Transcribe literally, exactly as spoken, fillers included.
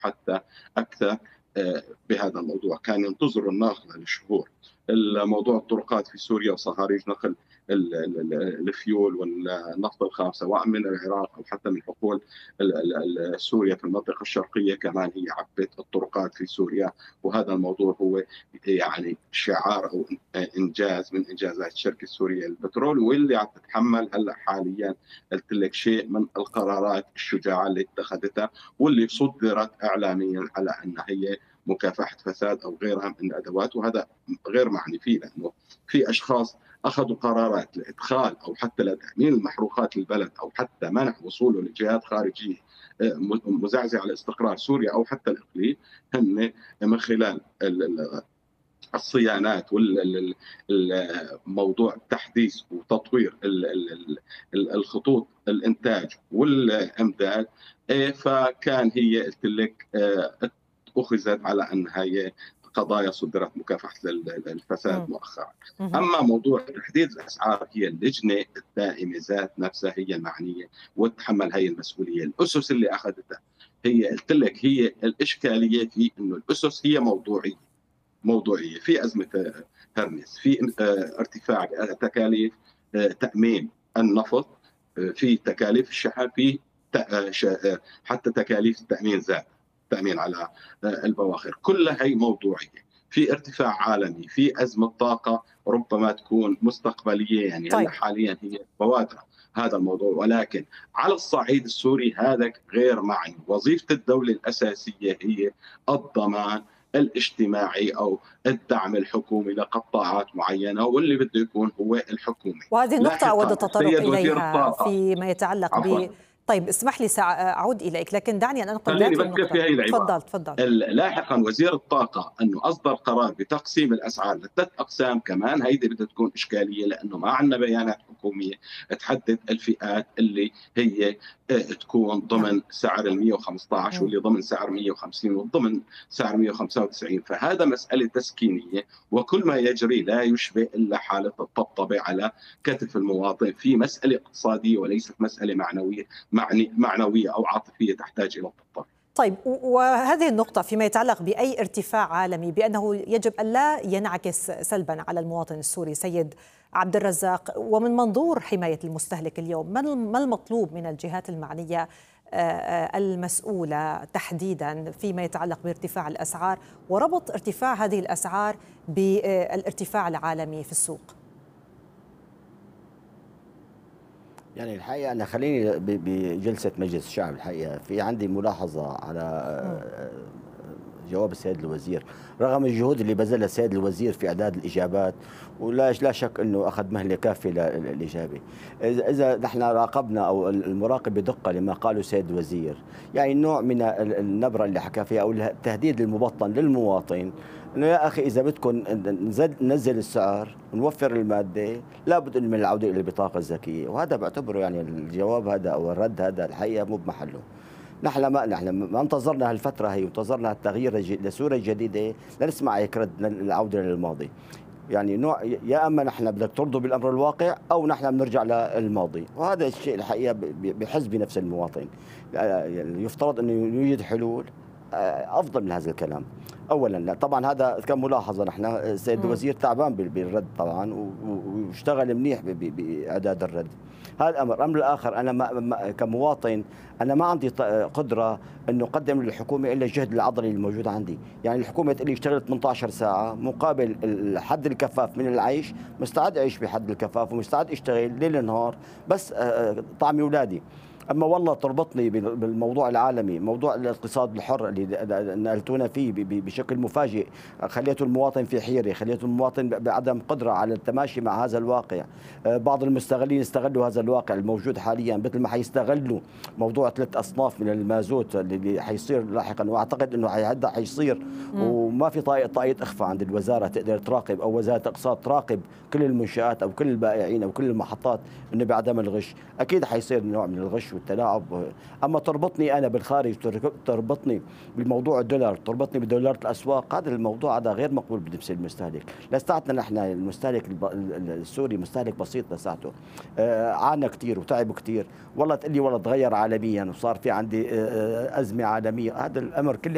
حتى أكثر بهذا الموضوع. كان ينتظر الناقل لشهور. الموضوع الطرقات في سوريا وصهاريج نقل الفيول والنفط الخام سواء من العراق او حتى من حقول سوريا في المنطقه الشرقيه، كمان هي عبت الطرقات في سوريا. وهذا الموضوع هو يعني شعار او انجاز من انجازات الشركه السوريه للبترول، واللي عم تتحمل هلا حاليا قلت لك شيء من القرارات الشجاعه اللي اتخذتها واللي صدرت اعلاميا على انها هي مكافحه فساد او غيرها من الادوات. وهذا غير معني فيه، لانه في اشخاص اخذوا قرارات لادخال او حتى لتامين المحروقات للبلد او حتى منع وصوله لجهات خارجيه مزعزعه لاستقرار سوريا او حتى الاقليم، هم من خلال الصيانات والموضوع تحديث وتطوير الخطوط الانتاج والامداد. فكان هي قلت لك اخذت على انها هي قضايا صدرت مكافحه الفساد مؤخرا. اما موضوع تحديد الاسعار، هي اللجنه الدائمه ذات نفسها هي المعنيه وتتحمل هي المسؤوليه. الاسس اللي اخذتها هي قلت لك هي الاشكاليه في انه الاسس هي موضوعيه موضوعيه في ازمه هرمز، في ارتفاع تكاليف تامين النفط، في تكاليف الشحن، في حتى تكاليف التامين ذات التامين على البواخر. كلها هي موضوعيه. في ارتفاع عالمي، في ازمه طاقه ربما تكون مستقبليه، يعني طيب. هلا حاليا هي بوادره هذا الموضوع، ولكن على الصعيد السوري هذا غير معني. وظيفه الدوله الاساسيه هي الضمان الاجتماعي او الدعم الحكومي لقطاعات معينه، واللي بده يكون هو الحكومي. وهذه النقطه اود التطرق اليها الطاقة. فيما يتعلق ب طيب اسمح لي سأعود إليك، لكن دعني أن أنقل خليني ذات بذكر في هي النقطة. العبارة. تفضل تفضل. لاحقا وزير الطاقة أنه أصدر قرار بتقسيم الأسعار لثلاث أقسام. كمان هيدي بدها تكون إشكالية، لأنه ما عندنا بيانات حكومية تحدد الفئات اللي هي تكون ضمن سعر ال مئة وخمسة عشر واللي ضمن سعر مئة وخمسين وضمن سعر مئة وخمسة وتسعين. فهذا مسألة تسكينية، وكل ما يجري لا يشبه إلا حالة الطبطبة على كتف المواطن في مسألة اقتصادية وليست مسألة معنوية معني معنوية أو عاطفية تحتاج إلى الطبطبة. طيب، وهذه النقطة فيما يتعلق بأي ارتفاع عالمي بأنه يجب أن لا ينعكس سلبا على المواطن السوري. سيد عبد الرزاق، ومن منظور حماية المستهلك اليوم، ما المطلوب من الجهات المعنية المسؤولة تحديدا فيما يتعلق بارتفاع الأسعار وربط ارتفاع هذه الأسعار بالارتفاع العالمي في السوق؟ يعني الحقيقة أنا خليني بجلسة مجلس الشعب الحقيقة في عندي ملاحظة على جواب السيد الوزير، رغم الجهود اللي بذلها السيد الوزير في إعداد الإجابات، ولا لا شك أنه أخذ مهلة كافية للإجابة. إذا نحن راقبنا أو المراقب بدقة لما قاله السيد الوزير، يعني نوع من النبرة اللي حكى فيها أو التهديد المبطن للمواطن انه يا اخي اذا بدكم ننزل السعر ونوفر الماده لابد من العوده الى البطاقه الذكيه، وهذا بعتبره يعني الجواب هذا او الرد هذا الحقيقه مو بمحله. نحن ما نحن ما انتظرنا هالفتره هي وانتظرنا التغيير لسوريا الجديده لنسمع هيك رد العوده للماضي. يعني نوع يا اما نحن بدك ترضوا بالامر الواقع او نحن بنرجع للماضي، وهذا الشيء الحقيقه بحز بنفس المواطن. يعني يفترض انه يوجد حلول افضل من هذا الكلام. اولا طبعا هذا كان ملاحظه، نحن السيد الوزير تعبان بالرد طبعا واشتغل منيح باعداد الرد. هذا الامر. الامر الاخر، انا ما كمواطن انا ما عندي قدره انه اقدم للحكومه الا الجهد العضلي الموجود عندي. يعني الحكومه تقول لي اشتغل ثمانية عشر ساعه مقابل الحد الكفاف من العيش، مستعد اعيش بحد الكفاف ومستعد اشتغل ليل نهار بس طعمي اولادي. اما والله تربطني بالموضوع العالمي، موضوع الاقتصاد الحر اللي نقلتونا فيه بشكل مفاجئ، خليته المواطن في حيره، خليته المواطن بعدم قدره على التماشي مع هذا الواقع. بعض المستغلين استغلوا هذا الواقع الموجود حاليا، مثل ما حيستغلوا موضوع ثلاث اصناف من المازوت اللي حيصير لاحقا، واعتقد انه هذا حيصير وما في طاقه طاقه اخفاء عند الوزاره تقدر تراقب او وزاره الاقتصاد تراقب كل المنشات او كل البائعين او كل المحطات انه بعدم الغش. اكيد حيصير نوع من الغش والتلاعب. اما تربطني انا بالخارج، تربطني بموضوع الدولار، تربطني بدولار الاسواق، هذا الموضوع هذا غير مقبول بالنسبه للمستهلك. لساعتنا نحن المستهلك السوري مستهلك بسيط لساعته، عانى كثير وتعب كثير. والله تقول لي والله تغير عالميا وصار في عندي ازمه عالميه، هذا الامر كله